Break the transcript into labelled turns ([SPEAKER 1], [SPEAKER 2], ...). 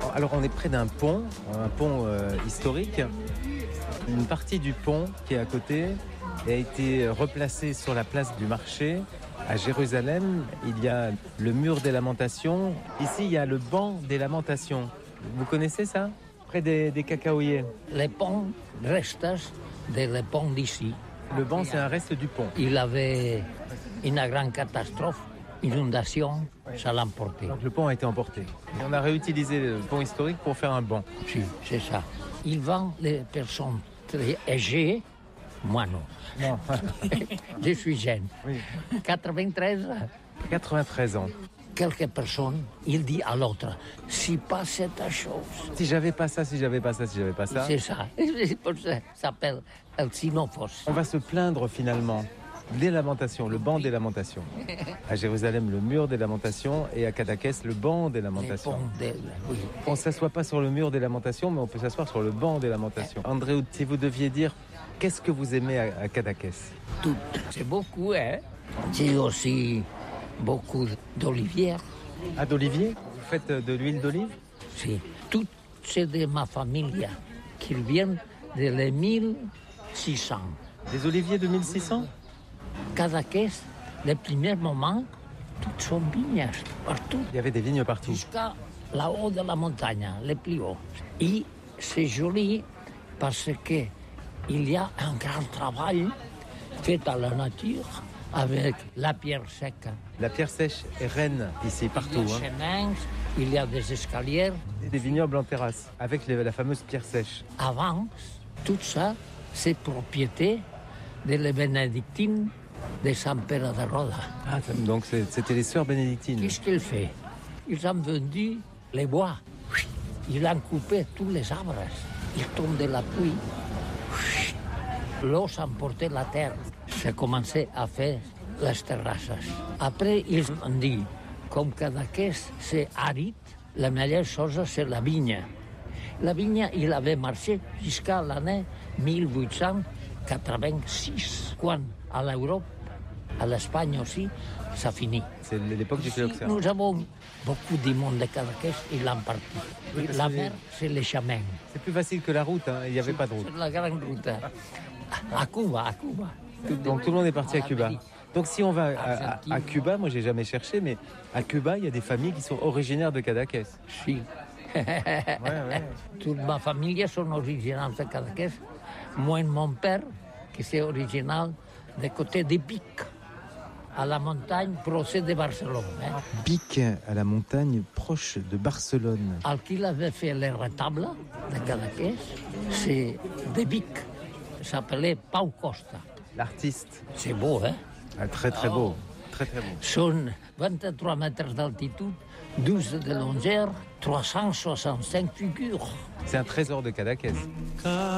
[SPEAKER 1] Alors on est près d'un pont historique. Une partie du pont qui est à côté a été replacée sur la place du marché. À Jérusalem, il y a le mur des lamentations. Ici, il y a le banc des lamentations. Vous connaissez ça? Près des cacaoyers.
[SPEAKER 2] Les ponts restent des ponts d'ici.
[SPEAKER 1] Le banc, c'est un reste du pont.
[SPEAKER 2] Il avait une grande catastrophe, inondation, ça l'a emporté.
[SPEAKER 1] Donc le pont a été emporté. Et on a réutilisé le pont historique pour faire un banc.
[SPEAKER 2] Si, c'est ça. Il vend les personnes très âgées. Moi non.
[SPEAKER 1] Non.
[SPEAKER 2] Je suis jeune.
[SPEAKER 1] Oui.
[SPEAKER 2] 93
[SPEAKER 1] ans.
[SPEAKER 2] Quelques personnes, il dit à l'autre, si pas cette chose.
[SPEAKER 1] Si j'avais pas ça, si j'avais pas ça, si j'avais pas ça.
[SPEAKER 2] C'est ça. C'est pour ça s'appelle El Sinophos.
[SPEAKER 1] On va se plaindre finalement des lamentations, le banc des lamentations. À Jérusalem, le mur des lamentations et à Cadaquès, le banc des lamentations.
[SPEAKER 2] Oui.
[SPEAKER 1] On ne s'assoit pas sur le mur des lamentations, mais on peut s'asseoir sur le banc des lamentations. André, si vous deviez dire, qu'est-ce que vous aimez à Cadaquès?
[SPEAKER 2] Tout. C'est beaucoup, hein. J'ai aussi beaucoup d'olivières.
[SPEAKER 1] Ah, d'olivier? Vous faites de l'huile d'olive?
[SPEAKER 2] Si. Tout, c'est de ma famille qui viennent de les 1600.
[SPEAKER 1] Des oliviers de 1600?
[SPEAKER 2] Cadaquès, les premiers moments, toutes sont vignes, partout.
[SPEAKER 1] Il y avait des vignes partout.
[SPEAKER 2] Jusqu'à là-haut de la montagne, les plus hauts. Et c'est joli parce qu'il y a un grand travail fait à la nature avec la pierre sèche.
[SPEAKER 1] La pierre sèche est reine ici, partout.
[SPEAKER 2] Il y a des chemins, il y a des escaliers.
[SPEAKER 1] Des vignobles en terrasse, avec la fameuse pierre sèche.
[SPEAKER 2] Avant, tout ça, c'est propriété de les bénédictines de San Pere de Roda.
[SPEAKER 1] Ah, donc c'était les sœurs bénédictines.
[SPEAKER 2] Qu'est-ce qu'ils font? Ils ont vendu les bois. Ils ont coupé tous les arbres. Ils tombent de la pluie. L'eau s'emportait la terre. J'ai commencé à faire les terrasses. Après, ils ont dit, comme Cadaquès, c'est aride, la meilleure chose, c'est la vigne. La vigne, il avait marché jusqu'à l'année 1886, quand à l'Europe, à l'Espagne aussi, ça finit.
[SPEAKER 1] C'est l'époque du phylloxéra.
[SPEAKER 2] Nous avons beaucoup de monde de Cadaquès, ils l'ont parti.
[SPEAKER 1] Oui,
[SPEAKER 2] La mer, c'est les chemins.
[SPEAKER 1] C'est plus facile que la route, hein. Il n'y avait pas de route.
[SPEAKER 2] C'est la grande route. À Cuba.
[SPEAKER 1] Donc tout le monde est parti à Cuba.
[SPEAKER 2] Amérique.
[SPEAKER 1] Donc si on va à Cuba, moi j'ai jamais cherché, mais à Cuba, il y a des familles qui sont originaires de Cadaquès.
[SPEAKER 2] Si.
[SPEAKER 1] Ouais.
[SPEAKER 2] Toute ma famille sont originaires de Cadaquès. Moi, mon père, qui est original du côté de Vic, à la montagne proche de Barcelone.
[SPEAKER 1] Vic, à la montagne proche de Barcelone.
[SPEAKER 2] Al qui avait fait les retables de Cadaquès, c'est de Vic. Il s'appelait Pau Costa.
[SPEAKER 1] L'artiste.
[SPEAKER 2] C'est beau, hein?
[SPEAKER 1] Ah, très beau. Très beau.
[SPEAKER 2] Sont 23 mètres d'altitude, 12 de longueur, 365 figures.
[SPEAKER 1] C'est un trésor de Cadaquès.